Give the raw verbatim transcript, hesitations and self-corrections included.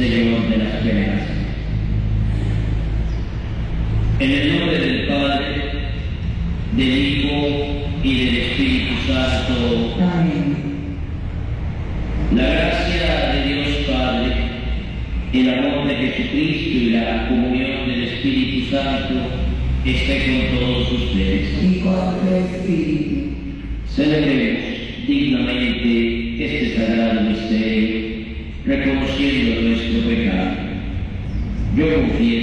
Señor de las generaciones. En el nombre del Padre, del Hijo y del Espíritu Santo. Amén. La gracia de Dios Padre, el amor de Jesucristo y la comunión del Espíritu Santo esté con todos ustedes. Y con tu espíritu. Celebremos dignamente este sagrado misterio, reconociendo nuestro pecado. Yo confieso